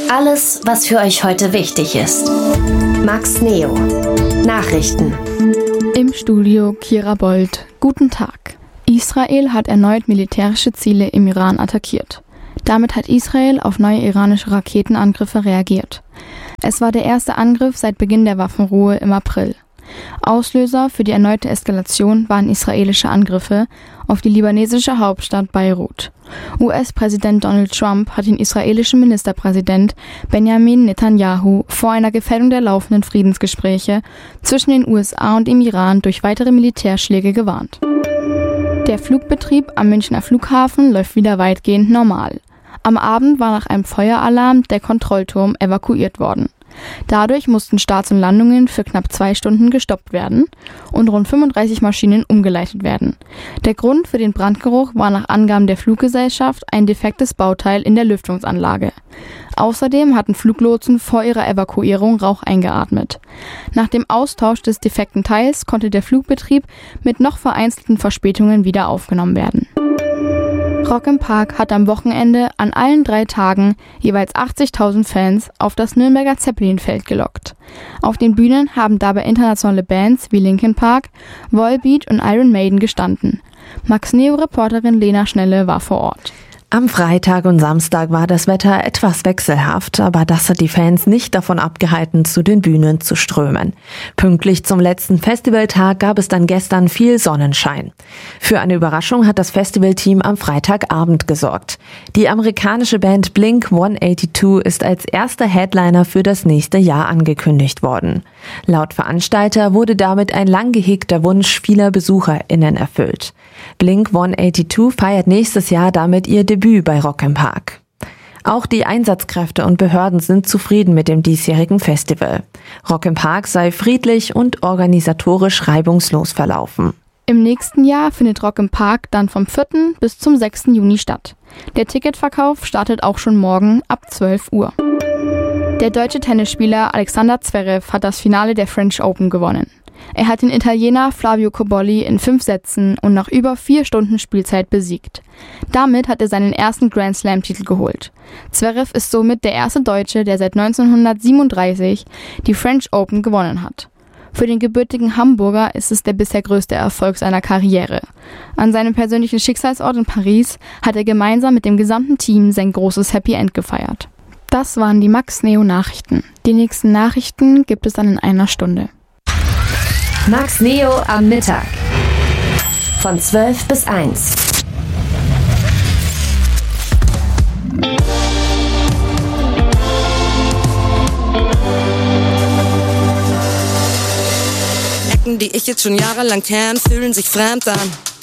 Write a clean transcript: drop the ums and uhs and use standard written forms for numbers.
Alles, was für euch heute wichtig ist. Max Neo. Nachrichten. Im Studio Kira Bold. Guten Tag. Israel hat erneut militärische Ziele im Iran attackiert. Damit hat Israel auf neue iranische Raketenangriffe reagiert. Es war der erste Angriff seit Beginn der Waffenruhe im April. Auslöser für die erneute Eskalation waren israelische Angriffe auf die libanesische Hauptstadt Beirut. US-Präsident Donald Trump hat den israelischen Ministerpräsident Benjamin Netanyahu vor einer Gefährdung der laufenden Friedensgespräche zwischen den USA und dem Iran durch weitere Militärschläge gewarnt. Der Flugbetrieb am Münchner Flughafen läuft wieder weitgehend normal. Am Abend war nach einem Feueralarm der Kontrollturm evakuiert worden. Dadurch mussten Starts und Landungen für knapp 2 Stunden gestoppt werden und rund 35 Maschinen umgeleitet werden. Der Grund für den Brandgeruch war nach Angaben der Fluggesellschaft ein defektes Bauteil in der Lüftungsanlage. Außerdem hatten Fluglotsen vor ihrer Evakuierung Rauch eingeatmet. Nach dem Austausch des defekten Teils konnte der Flugbetrieb mit noch vereinzelten Verspätungen wieder aufgenommen werden. Rock im Park hat am Wochenende an allen 3 Tagen jeweils 80.000 Fans auf das Nürnberger Zeppelin-Feld gelockt. Auf den Bühnen haben dabei internationale Bands wie Linkin Park, Volbeat und Iron Maiden gestanden. Max Neo-Reporterin Lena Schnelle war vor Ort. Am Freitag und Samstag war das Wetter etwas wechselhaft, aber das hat die Fans nicht davon abgehalten, zu den Bühnen zu strömen. Pünktlich zum letzten Festivaltag gab es dann gestern viel Sonnenschein. Für eine Überraschung hat das Festivalteam am Freitagabend gesorgt. Die amerikanische Band Blink-182 ist als erster Headliner für das nächste Jahr angekündigt worden. Laut Veranstalter wurde damit ein lang gehegter Wunsch vieler BesucherInnen erfüllt. Blink-182 feiert nächstes Jahr damit ihr Debüt bei Rock im Park. Auch die Einsatzkräfte und Behörden sind zufrieden mit dem diesjährigen Festival. Rock im Park sei friedlich und organisatorisch reibungslos verlaufen. Im nächsten Jahr findet Rock im Park dann vom 4. bis zum 6. Juni statt. Der Ticketverkauf startet auch schon morgen ab 12 Uhr. Der deutsche Tennisspieler Alexander Zverev hat das Finale der French Open gewonnen. Er hat den Italiener Flavio Cobolli in 5 Sätzen und nach über 4 Stunden Spielzeit besiegt. Damit hat er seinen ersten Grand Slam-Titel geholt. Zverev ist somit der erste Deutsche, der seit 1937 die French Open gewonnen hat. Für den gebürtigen Hamburger ist es der bisher größte Erfolg seiner Karriere. An seinem persönlichen Schicksalsort in Paris hat er gemeinsam mit dem gesamten Team sein großes Happy End gefeiert. Das waren die Max Neo Nachrichten. Die nächsten Nachrichten gibt es dann in einer Stunde. Max Neo am Mittag. Von 12 bis 1. Ecken, die ich jetzt schon jahrelang kenne, fühlen sich fremd an.